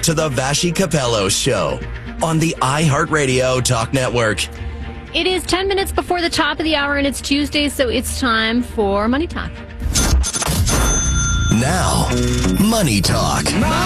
to the Vashi Capello Show on the iHeartRadio Talk Network. It is 10 minutes before the top of the hour, and it's Tuesday, so it's time for Money Talk. Now, Money Talk.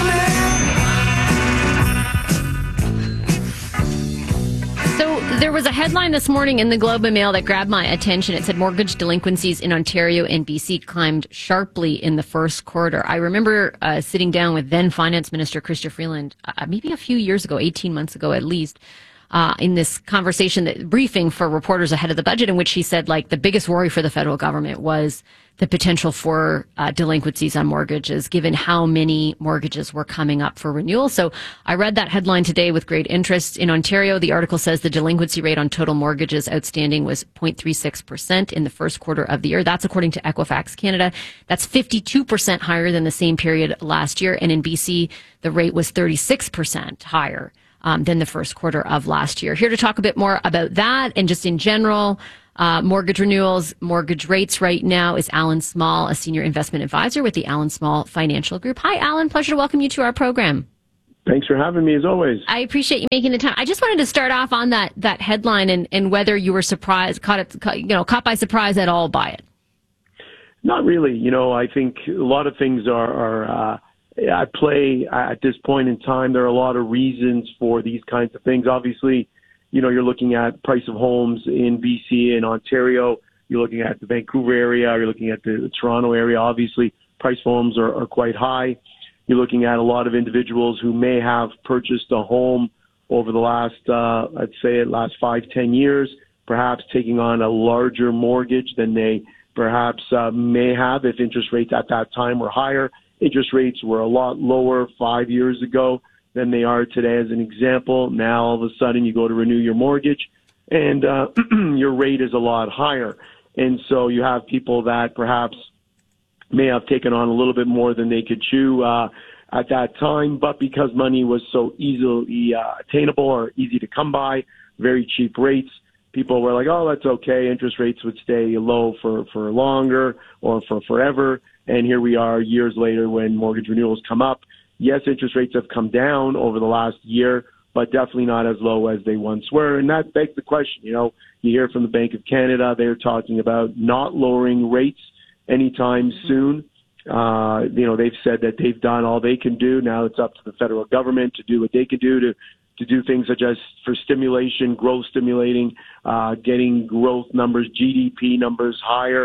So there was a headline this morning in the Globe and Mail that grabbed my attention. It said mortgage delinquencies in Ontario and BC climbed sharply in the first quarter. I remember sitting down with then Finance Minister Chrystia Freeland maybe a few years ago, 18 months ago at least, in this conversation, briefing for reporters ahead of the budget, in which he said, like, the biggest worry for the federal government was the potential for delinquencies on mortgages, given how many mortgages were coming up for renewal. So I read that headline today with great interest. In Ontario, the article says the delinquency rate on total mortgages outstanding was 0.36% in the first quarter of the year. That's according to Equifax Canada. That's 52% higher than the same period last year. And in BC, the rate was 36% higher than the first quarter of last year. Here to talk a bit more about that and just in general, mortgage renewals, mortgage rates right now is Alan Small, a senior investment advisor with the Alan Small Financial Group. Hi, Alan. Pleasure to welcome you to our program. Thanks for having me, as always. I appreciate you making the time. I just wanted to start off on that headline and whether you were surprised, caught by surprise at all by it. Not really. I think a lot of things are at play at this point in time. There are a lot of reasons for these kinds of things. Obviously, you're looking at price of homes in BC and Ontario. You're looking at the Vancouver area. You're looking at the Toronto area. Obviously, price of homes are quite high. You're looking at a lot of individuals who may have purchased a home over the last 5-10 years, perhaps taking on a larger mortgage than they perhaps may have if interest rates at that time were higher. Interest rates were a lot lower 5 years ago than they are today, as an example. Now, all of a sudden, you go to renew your mortgage, and your rate is a lot higher. And so you have people that perhaps may have taken on a little bit more than they could chew at that time, but because money was so easily attainable or easy to come by, very cheap rates, people were like, oh, that's okay. Interest rates would stay low for longer or for forever. And here we are years later when mortgage renewals come up. Yes, interest rates have come down over the last year, but definitely not as low as they once were. And that begs the question. You hear from the Bank of Canada, they're talking about not lowering rates anytime soon. They've said that they've done all they can do. Now it's up to the federal government to do what they can do to do things such as for stimulation, growth stimulating, getting growth numbers, GDP numbers higher.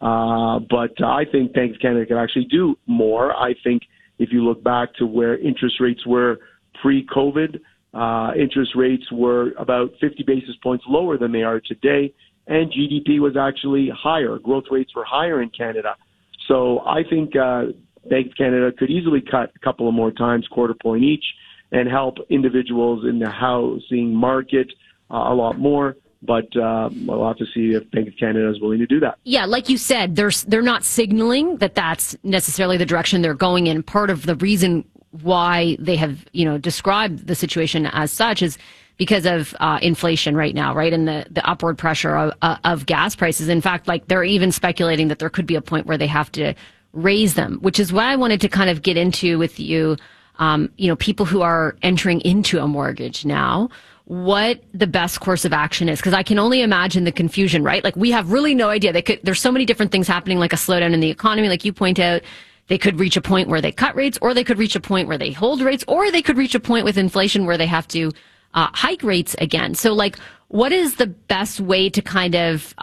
But I think Bank of Canada can actually do more. I think if you look back to where interest rates were pre-COVID, interest rates were about 50 basis points lower than they are today, and GDP was actually higher. Growth rates were higher in Canada. So I think Bank of Canada could easily cut a couple of more times, quarter point each, and help individuals in the housing market a lot more. But we'll have to see if Bank of Canada is willing to do that. Yeah, like you said, they're not signaling that that's necessarily the direction they're going in. Part of the reason why they have, described the situation as such is because of inflation right now, right, and the upward pressure of gas prices. In fact, like they're even speculating that there could be a point where they have to raise them, which is what I wanted to kind of get into with you. People who are entering into a mortgage now, what the best course of action is, because I can only imagine the confusion, right? Like we have really no idea. There's so many different things happening, like a slowdown in the economy, like you point out. They could reach a point where they cut rates, or they could reach a point where they hold rates, or they could reach a point with inflation where they have to hike rates again. So, like, what is the best way to kind of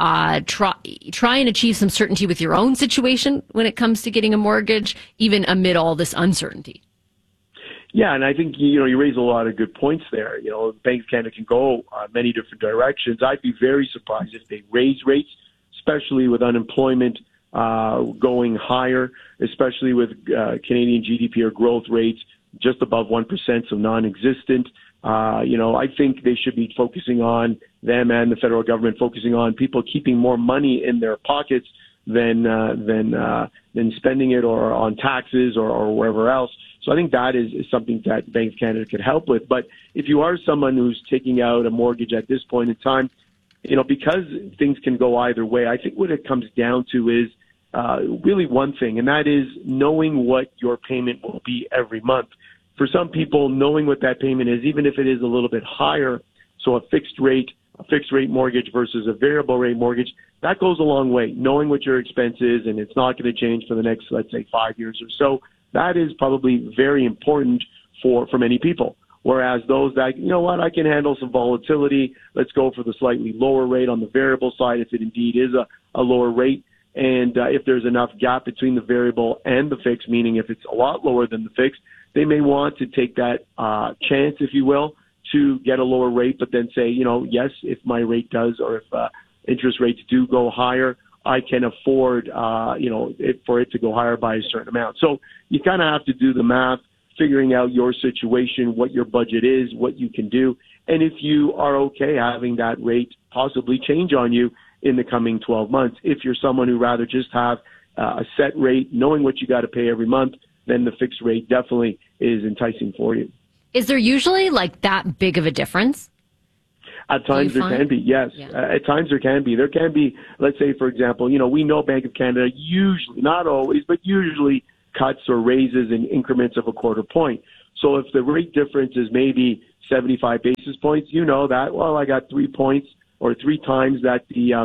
try and achieve some certainty with your own situation when it comes to getting a mortgage, even amid all this uncertainty? Yeah, and I think, you raise a lot of good points there. Bank of Canada can go many different directions. I'd be very surprised if they raise rates, especially with unemployment going higher, especially with Canadian GDP or growth rates just above 1%, so non-existent. I think they should be focusing on them and the federal government focusing on people keeping more money in their pockets than spending it or on taxes or wherever else. So I think that is something that Bank of Canada could help with. But if you are someone who's taking out a mortgage at this point in time, because things can go either way, I think what it comes down to is really one thing, and that is knowing what your payment will be every month. for some people, knowing what that payment is, even if it is a little bit higher, so a fixed rate mortgage versus a variable rate mortgage, that goes a long way. Knowing what your expense is, and it's not going to change for the next, let's say, 5 years or so, that is probably very important for many people. Whereas those that, you know what, I can handle some volatility, let's go for the slightly lower rate on the variable side if it indeed is a lower rate. And if there's enough gap between the variable and the fixed, meaning if it's a lot lower than the fixed, they may want to take that chance, if you will, to get a lower rate, but then say, you know, yes, if my rate does, or if interest rates do go higher, I can afford, for it to go higher by a certain amount. So you kind of have to do the math, figuring out your situation, what your budget is, what you can do, and if you are okay having that rate possibly change on you in the coming 12 months. If you're someone who rather just have a set rate, knowing what you got to pay every month, then the fixed rate definitely is enticing for you. Is there usually like that big of a difference? At times there can be, yes. Yeah. At times there can be. There can be, let's say, for example, you know, we know Bank of Canada usually, not always, but usually cuts or raises in increments of a quarter point. So if the rate difference is maybe 75 basis points, you know that, well, I got 3 points or 3 times that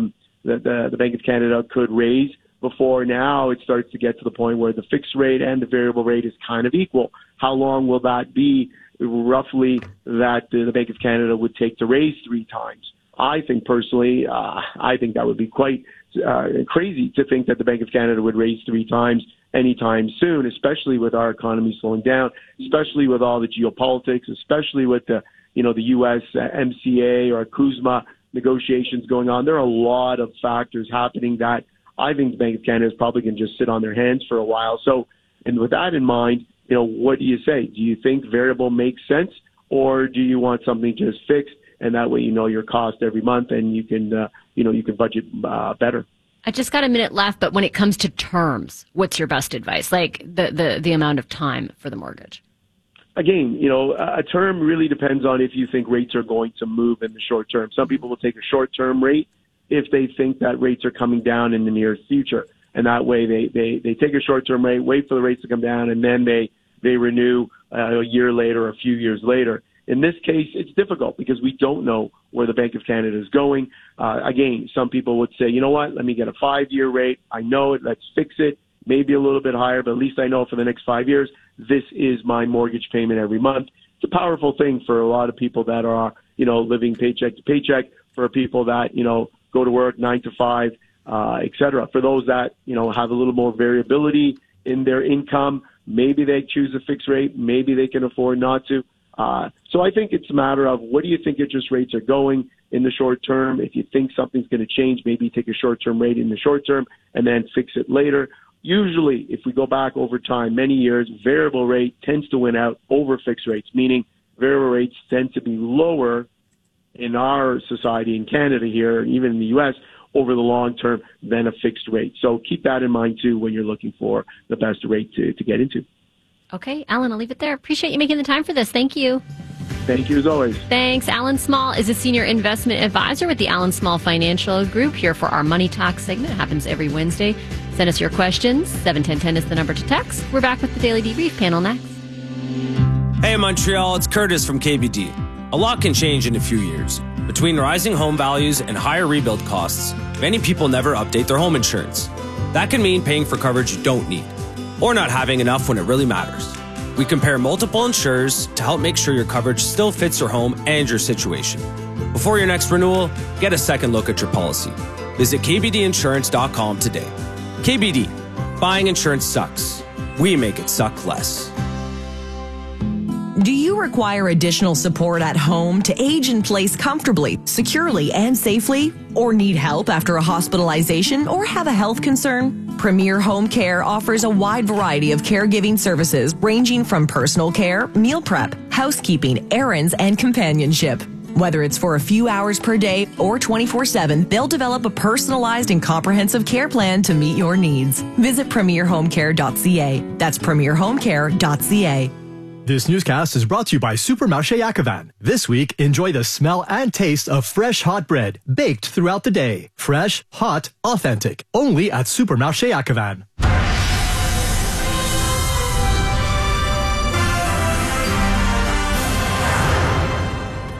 the Bank of Canada could raise. Before now, it starts to get to the point where the fixed rate and the variable rate is kind of equal. How long will that be roughly that the Bank of Canada would take to raise 3 times? I think personally, I think that would be quite crazy to think that the Bank of Canada would raise 3 times anytime soon, especially with our economy slowing down, especially with all the geopolitics, especially with the U.S. MCA or CUSMA negotiations going on. There are a lot of factors happening that I think the Bank of Canada is probably going to just sit on their hands for a while. So, and with that in mind, you know, what do you say? Do you think variable makes sense, or do you want something just fixed, and that way you know your cost every month and you can budget better? I just got a minute left, but when it comes to terms, what's your best advice? Like the amount of time for the mortgage? Again, you know, a term really depends on if you think rates are going to move in the short term. Some people will take a short-term rate if they think that rates are coming down in the near future. And that way they take a short-term rate, wait for the rates to come down, and then they renew a year later or a few years later. In this case, it's difficult because we don't know where the Bank of Canada is going. Again, some people would say, you know what, let me get a 5-year rate. I know it, let's fix it, maybe a little bit higher, but at least I know for the next 5 years, this is my mortgage payment every month. It's a powerful thing for a lot of people that are, you know, living paycheck to paycheck, for people that, you know, go to work 9 to 5, et cetera. For those that, you know, have a little more variability in their income, maybe they choose a fixed rate, maybe they can afford not to. So I think it's a matter of what do you think interest rates are going in the short term. If you think something's going to change, maybe take a short-term rate in the short term and then fix it later. Usually, if we go back over time, many years, variable rate tends to win out over fixed rates, meaning variable rates tend to be lower in our society in Canada here, even in the U.S., over the long term than a fixed rate. So keep that in mind, too, when you're looking for the best rate to get into. Okay, Alan, I'll leave it there. Appreciate you making the time for this. Thank you. Thank you, as always. Thanks. Alan Small is a senior investment advisor with the Alan Small Financial Group, here for our Money Talk segment. It happens every Wednesday. Send us your questions. 71010 is the number to text. We're back with the Daily Debrief panel next. Hey, Montreal, it's Curtis from KBD. A lot can change in a few years. Between rising home values and higher rebuild costs, many people never update their home insurance. That can mean paying for coverage you don't need, or not having enough when it really matters. We compare multiple insurers to help make sure your coverage still fits your home and your situation. Before your next renewal, get a second look at your policy. Visit kbdinsurance.com today. KBD, buying insurance sucks. We make it suck less. Do you require additional support at home to age in place comfortably, securely, and safely? Or need help after a hospitalization or have a health concern? Premier Home Care offers a wide variety of caregiving services ranging from personal care, meal prep, housekeeping, errands, and companionship. Whether it's for a few hours per day or 24/7, they'll develop a personalized and comprehensive care plan to meet your needs. Visit premierhomecare.ca. That's premierhomecare.ca. This newscast is brought to you by Supermarché Yakavan. This week, enjoy the smell and taste of fresh hot bread, baked throughout the day. Fresh, hot, authentic. Only at Supermarché Yakavan.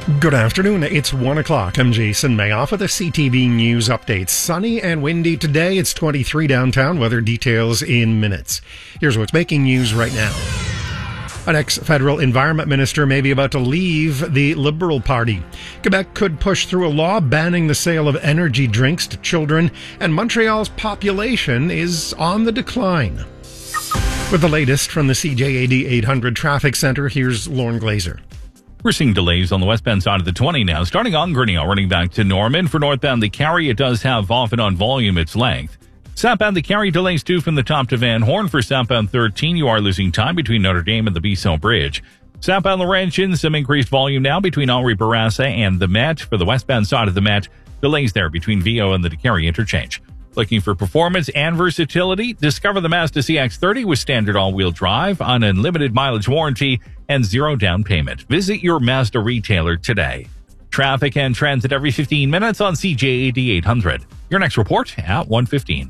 Good afternoon. It's 1 o'clock. I'm Jason Mayoff with a CTV News update. Sunny and windy today. It's 23 downtown. Weather details in minutes. Here's what's making news right now. An ex-federal environment minister may be about to leave the Liberal Party. Quebec could push through a law banning the sale of energy drinks to children, and Montreal's population is on the decline. With the latest from the CJAD 800 Traffic Center, here's Lauren Glazer. We're seeing delays on the westbound side of the 20 now, starting on Grinnell, running back to Norman. For northbound the Carry, it does have off and on volume its length. Southbound the Carry delays too from the top to Van Horn. For southbound 13, you are losing time between Notre Dame and the Bissau Bridge. Southbound Laurentian, some increased volume now between Henri Bourassa and the Met. For the westbound side of the Met, delays there between VO and the Carry interchange. Looking for performance and versatility? Discover the Mazda CX-30 with standard all-wheel drive, on unlimited mileage warranty, and zero down payment. Visit your Mazda retailer today. Traffic and transit every 15 minutes on CJAD 800. Your next report at 1:15.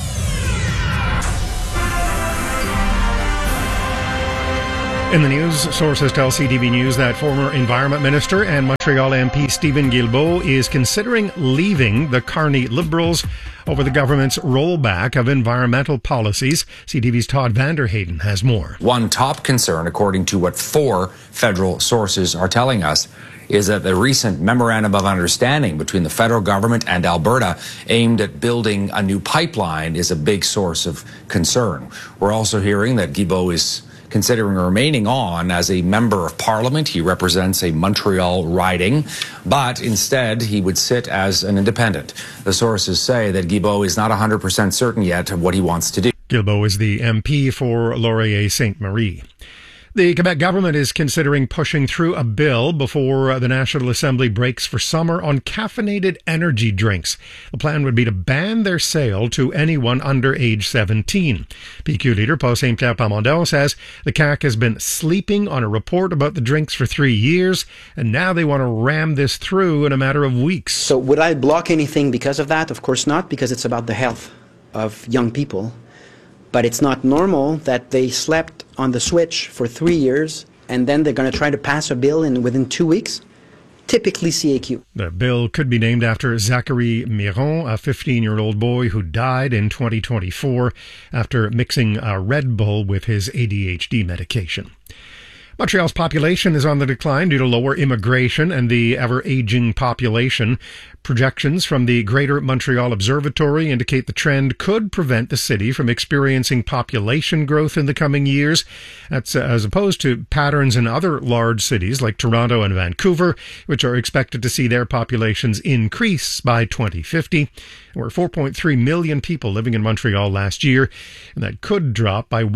In the news, sources tell CTV News that former Environment Minister and Montreal MP Stephen Guilbeault is considering leaving the Carney Liberals over the government's rollback of environmental policies. CTV's Todd Vanderhayden has more. One top concern, according to what 4 federal sources are telling us, is that the recent memorandum of understanding between the federal government and Alberta aimed at building a new pipeline is a big source of concern. We're also hearing that Guilbeault is considering remaining on as a member of parliament. He represents a Montreal riding, but instead he would sit as an independent. The sources say that Guilbeault is not 100% certain yet of what he wants to do. Guilbeault is the MP for Laurier-Sainte-Marie. The Quebec government is considering pushing through a bill before the National Assembly breaks for summer on caffeinated energy drinks. The plan would be to ban their sale to anyone under age 17. PQ leader Paul Saint-Pierre Plamondon says the CAQ has been sleeping on a report about the drinks for 3 years, and now they want to ram this through in a matter of weeks. So would I block anything because of that? Of course not, because it's about the health of young people. But it's not normal that they slept on the switch for 3 years and then they're going to try to pass a bill within 2 weeks. Typically CAQ. The bill could be named after Zachary Miron, a 15-year-old boy who died in 2024 after mixing a Red Bull with his ADHD medication. Montreal's population is on the decline due to lower immigration and the ever-aging population. Projections from the Greater Montreal Observatory indicate the trend could prevent the city from experiencing population growth in the coming years. That's as opposed to patterns in other large cities like Toronto and Vancouver, which are expected to see their populations increase by 2050. There were 4.3 million people living in Montreal last year, and that could drop by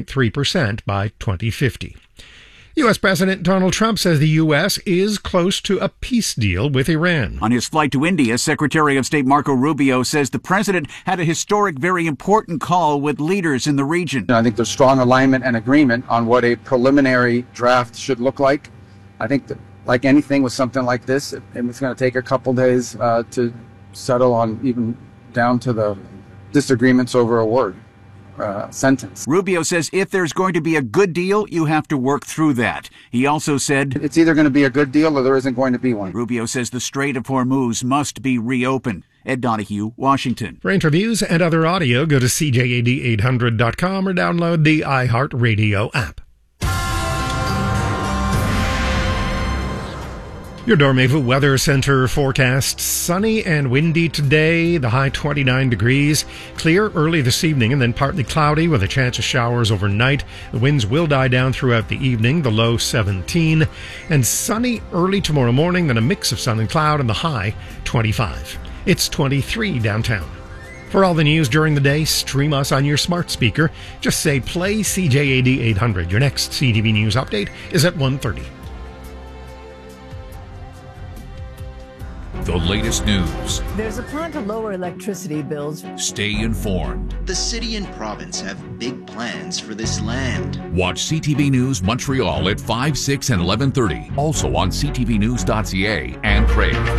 1.3% by 2050. U.S. President Donald Trump says the U.S. is close to a peace deal with Iran. On his flight to India, Secretary of State Marco Rubio says the president had a historic, very important call with leaders in the region. I think there's strong alignment and agreement on what a preliminary draft should look like. I think that, like anything with something like this, it's going to take a couple days to settle on, even down to the disagreements over a word. Sentence. Rubio says if there's going to be a good deal, you have to work through that. He also said it's either going to be a good deal or there isn't going to be one. Rubio says the Strait of Hormuz must be reopened. Ed Donahue, Washington. For interviews and other audio, go to CJAD800.com or download the iHeartRadio app. Your Dormevu Weather Center forecast: sunny and windy today, the high 29 degrees. Clear early this evening and then partly cloudy with a chance of showers overnight. The winds will die down throughout the evening, the low 17. And sunny early tomorrow morning, then a mix of sun and cloud and the high 25. It's 23 downtown. For all the news during the day, stream us on your smart speaker. Just say play CJAD 800. Your next CTV News update is at 1:30. The latest news. There's a plan to lower electricity bills. Stay informed. The city and province have big plans for this land. Watch CTV News Montreal at 5, 6, and 11:30. Also on ctvnews.ca and Crave.